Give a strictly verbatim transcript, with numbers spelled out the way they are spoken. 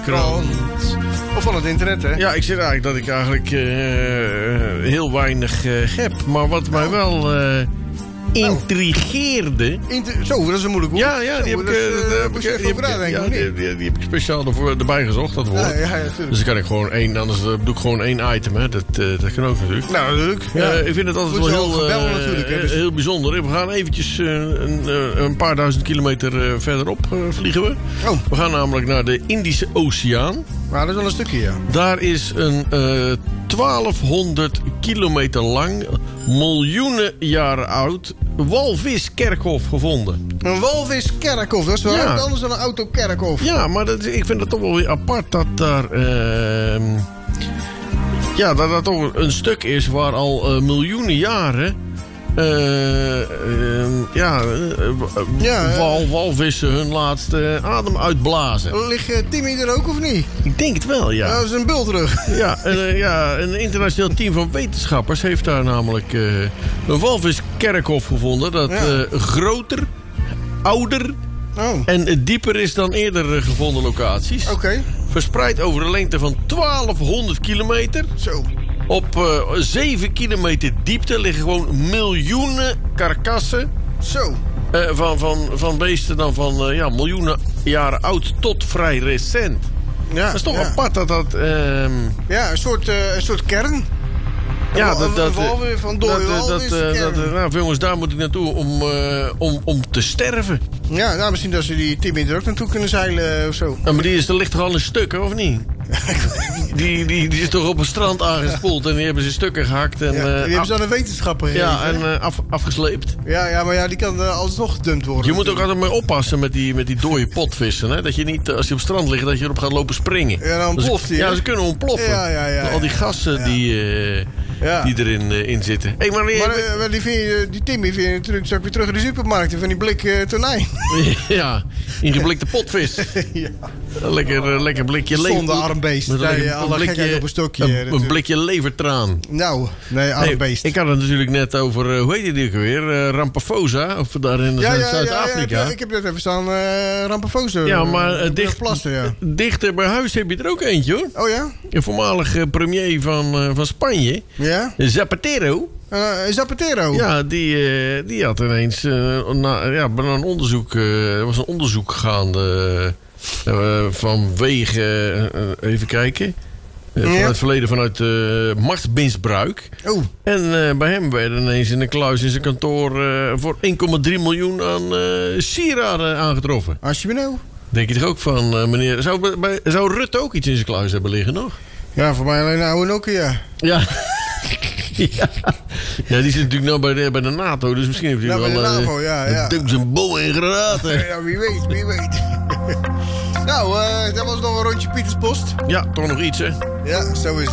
krant. Of van het internet, hè? Ja, ik zeg eigenlijk dat ik eigenlijk uh, heel weinig uh, heb. Maar wat mij wel uh, intrigeerde... Inter- Zo, dat is een moeilijk woord. Ja, ja, die Zo, heb dat ik... is, uh, uh, moest je die even over heb ik- nadenken, ja, of die, niet? die, die heb ik speciaal ervoor, erbij gezocht, dat woord. Ja, ja, ja, natuurlijk. Dus dan kan ik gewoon één, anders uh, doe ik gewoon één item, hè. Dat, uh, dat kan ook natuurlijk. Nou, natuurlijk. Ja. Uh, ik vind het altijd Moet wel wel heel, gebellen uh, natuurlijk, hè, dus- heel bijzonder. We gaan eventjes uh, een, uh, een paar duizend kilometer uh, verderop uh, vliegen we. Oh. We gaan namelijk naar de Indische Oceaan. Maar dat is wel een stukje, ja. Daar is een uh, twaalfhonderd kilometer lang, miljoenen jaren oud walviskerkhof gevonden. Een walviskerkhof, dat is wel Ja. wat anders dan een autokerkhof. Ja, maar dat, ik vind het toch wel weer apart dat daar... Uh, ja, dat dat toch een stuk is waar al uh, miljoenen jaren... Uh, uh, ja, uh, Ja, uh, wal, walvissen hun laatste adem uitblazen. Ligt uh, Timmy er ook of niet? Ik denk het wel, ja. Dat is een bultrug. Ja, en, uh, ja, een internationaal team van wetenschappers heeft daar namelijk uh, een walviskerkhof gevonden dat Ja. uh, groter, ouder Oh, en uh, dieper is dan eerder uh, gevonden locaties. oké. Okay. Verspreid over een lengte van twaalfhonderd kilometer. Zo. Op uh, zeven kilometer diepte liggen gewoon miljoenen karkassen. Zo. Uh, van, van, van beesten dan van uh, ja, miljoenen jaren oud tot vrij recent. Ja, Dat is toch ja. apart dat dat... Uh, Ja, een soort, uh, een soort kern. ja, Een dat... dat, wal- uh, van dat, dode uh, dat, walvis, uh, kern. dat uh, nou, jongens, daar moet ik naartoe om, uh, om, om te sterven. Ja, nou, misschien dat ze die Timmy er ook naartoe kunnen zeilen of zo. Ja, maar die is, er ligt toch al een stuk, of niet? die, die, die is toch op een strand aangespoeld en die hebben ze in stukken gehakt. En, Ja, uh, die hebben af- ze aan een wetenschapper ja, gegeven, en hè? uh, af, afgesleept. ja, ja, maar ja, die kan uh, alsnog gedumpt worden. Je moet ook altijd mee oppassen met die, met die dode potvissen. Hè? Dat je niet, als je op het strand ligt, dat je erop gaat lopen springen. Ja, dan Dus- ontploft die, Ja, hè? ze kunnen ontploffen. Ja, ja, ja, Al die ja. gassen Ja. die, uh, Ja. die erin uh, in zitten. Hey, maar, Maar uh, die, vind je, die Timmy vind je natuurlijk straks weer terug in de supermarkt. Van die blik uh, tonijn. ja, ingeblikte potvis. ja. Lekker, uh, lekker blikje lever. Zonder armbeest. Met een Ja, lekker- ja, alle gekheid op een stokje, Een, natuurlijk. een blikje levertraan. Nou, nee, Nee, armbeest. ik had het natuurlijk net over, uh, hoe heet die ook weer? Uh, Ramaphosa, of daar in ja, ja, ja, ja, Zuid-Afrika. ja, ik heb net even staan uh, Ramaphosa. Ja, maar uh, dicht, plassen, ja. dichter bij huis heb je er ook eentje, hoor. Oh ja? Een voormalige premier van, uh, van Spanje, Ja? Zapatero. Uh, Zapatero? Ja, die, uh, die had ineens uh, na, ja, bij een onderzoek, uh, er was een onderzoek gaande uh, vanwege, uh, even kijken, uh, vanuit Ja. het verleden vanuit uh, machtsmisbruik. Oh, En uh, bij hem werden ineens in een kluis in zijn kantoor uh, voor één komma drie miljoen aan uh, sieraden aangetroffen. als je me nou. Denk je toch ook van, uh, meneer, zou, bij- bij, zou Rutte ook iets in zijn kluis hebben liggen nog? Ja, voor mij alleen een oude Nokia. Ja. ja. Ja, die zit natuurlijk nou bij de, bij de NATO, dus misschien heeft hij Ja, wel... bij de uh, NAVO, ja, ja. een duim zijn bol in geraten. Ja, wie weet, wie weet. nou, uh, dat was nog een rondje Pieterspost. Ja, toch nog iets, hè? Ja, zo is het.